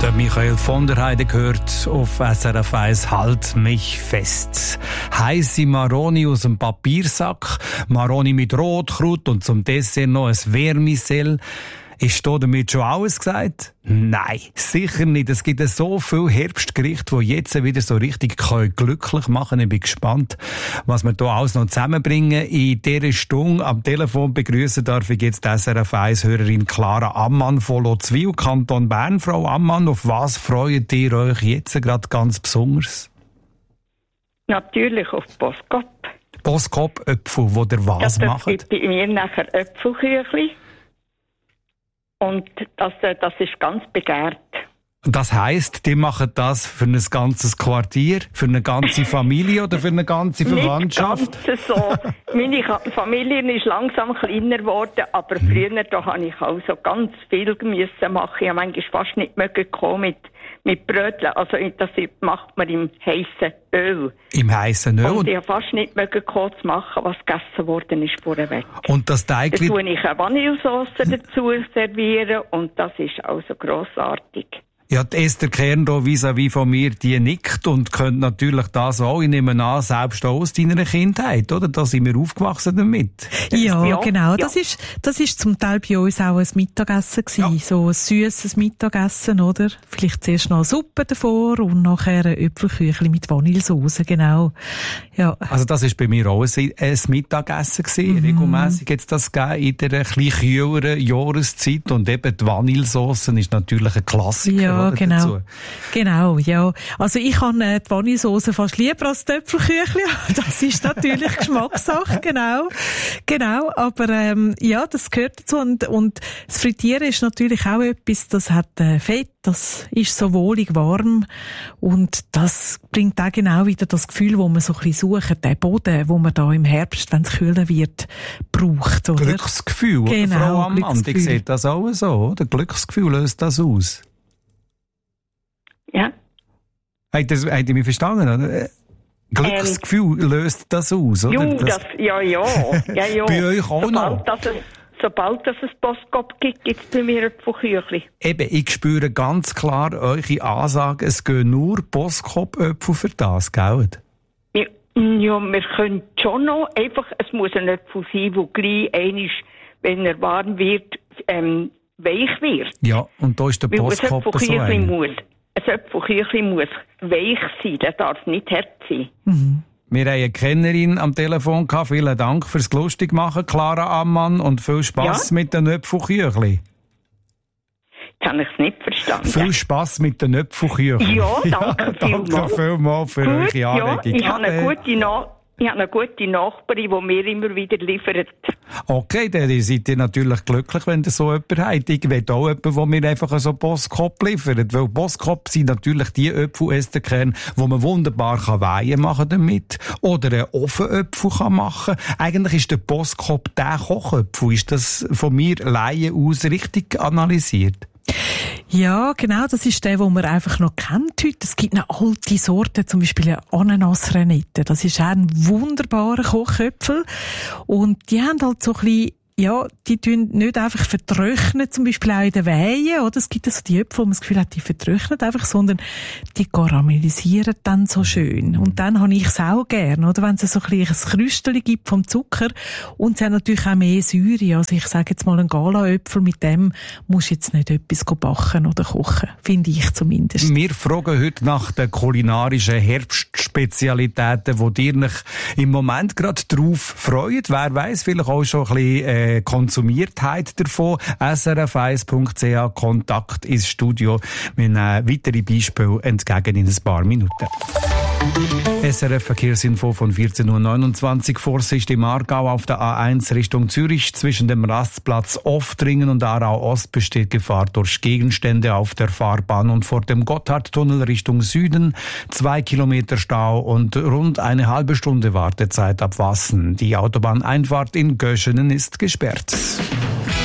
Der Michael von der Heide gehört auf SRF 1 «Halt mich fest». Heisse Maroni aus dem Papiersack, Maroni mit Rotkraut und zum Dessert noch ein Vermicelle. Ist da damit schon alles gesagt? Nein, sicher nicht. Es gibt so viele Herbstgerichte, die jetzt wieder so richtig glücklich machen können. Ich bin gespannt, was wir hier alles noch zusammenbringen. In dieser Stunde am Telefon begrüßen darf ich jetzt die SRF 1-Hörerin Clara Ammann von Lotzwil, Kanton Bern. Frau Ammann, auf was freut ihr euch jetzt gerade ganz besonders? Natürlich auf Boskop. Boskop-Äpfel, die ihr was macht? Es gibt bei mir nachher Äpfelküchli. Und das ist ganz begehrt. Das heisst, die machen das für ein ganzes Quartier, für eine ganze Familie oder für eine ganze Verwandtschaft? Nicht ganz so. Meine Familie ist langsam kleiner geworden, aber früher da habe ich also ganz viel müssen machen. Ich habe manchmal fast nicht kommen mit Brötchen. Also das macht man im heißen Öl. Im heißen Öl? Und ich habe fast nicht kommen zu machen, was gegessen worden ist vorweg. Und das Teigli... Da tue ich eine Vanillesauce dazu servieren und das ist also grossartig. Ja, die Esther Kern hier vis-à-vis von mir, die nickt und könnte natürlich das auch, ich nehme an, selbst auch aus deiner Kindheit, oder? Da sind wir aufgewachsen damit. Ja, genau. Ja. Das ist zum Teil bei uns auch ein Mittagessen gewesen. Ja. So ein süßes Mittagessen, oder? Vielleicht zuerst noch eine Suppe davor und nachher ein Äpfelküchli mit Vanillesauce, genau. Ja. Also das ist bei mir auch ein Mittagessen gewesen. Regelmässig jetzt das gegeben in der etwas kühleren Jahreszeit und eben die Vanillesauce ist natürlich ein Klassiker. Ja. Genau. Dazu. Genau, ja. Also ich habe die Vanillesauce fast lieber als die Äpfelküchli. Das ist natürlich Geschmackssache, genau. Genau, aber ja, das gehört dazu. Und das Frittieren ist natürlich auch etwas, das hat Fett, das ist so wohlig warm und das bringt auch genau wieder das Gefühl, wo man so ein bisschen sucht, den Boden, wo man da im Herbst, wenn es kühler wird, braucht, oder? Glücksgefühl, genau, Frau Ammann, die sieht das auch so, oder? Glücksgefühl löst das aus. Ja. Habt ihr mich verstanden, oder? Glücksgefühl löst das aus, oder? Ja. Bei euch auch noch? Sobald es Boskop gibt, gibt es bei mir Äpfelküchli. Eben, ich spüre ganz klar eure Ansage, es gehen nur Boskop-Äpfel für das, gell? Ja, wir können schon noch, einfach, es muss ein Äpfel sein, der gleich einmal, wenn er warm wird, weich wird. Ja, und da ist der Boskop so ein. Ein Äpfelküchli muss weich sein, der darf nicht hart sein. Wir haben eine Kennerin am Telefon gehabt. Vielen Dank fürs Lustigmachen, Clara Ammann, und viel Spass mit den Äpfelküchli. Jetzt habe ich es nicht verstanden. Viel Spass mit den Äpfelküchli. Ja, danke vielmals. Danke vielmals für eure Anregung. Ich habe eine gute Nachbarin, die mir immer wieder liefert. Okay, dann seid ihr natürlich glücklich, wenn ihr so jemanden habt. Ich will auch jemanden, der mir einfach so Boskop liefert. Weil Boskop sind natürlich die Äpfelästerkerne, die man wunderbar Weihen machen damit. Oder einen Ofenäpfel machen kann. Eigentlich ist der Boskop der Kochäpfel. Ist das von mir Laien aus richtig analysiert? Ja, genau, das ist der, den man einfach noch kennt heute. Es gibt eine alte Sorte, zum Beispiel eine Ananas-Renette. Das ist auch ein wunderbarer Kochäpfel. Und die haben halt so ein bisschen, ja, die tun nicht einfach vertrocknen, zum Beispiel auch in den Wehen, oder? Es gibt also die Äpfel, wo man das Gefühl hat, die vertrocknen einfach, sondern die karamellisieren dann so schön. Und dann habe ich es auch gern, oder? Wenn es so ein kleines Krüstchen gibt vom Zucker. Und sie haben natürlich auch mehr Säure. Also ich sage jetzt mal, ein Gala-Äpfel, mit dem musst du jetzt nicht etwas backen oder kochen. Finde ich zumindest. Wir fragen heute nach den kulinarischen Herbstspezialitäten, die ihr euch im Moment gerade drauf freut. Wer weiss, vielleicht auch schon ein bisschen Konsumiertheit davon. srf1.ch, Kontakt ins Studio. Wir nehmen weitere Beispiele entgegen in ein paar Minuten. SRF Verkehrsinfo von 14.29 Uhr. Vorsicht im Aargau auf der A1 Richtung Zürich. Zwischen dem Rastplatz Oftringen und Aarau Ost besteht Gefahr durch Gegenstände auf der Fahrbahn und vor dem Gotthardtunnel Richtung Süden 2 Kilometer Stau und rund eine halbe Stunde Wartezeit ab Wassen. Die Autobahneinfahrt in Göschenen ist gesperrt.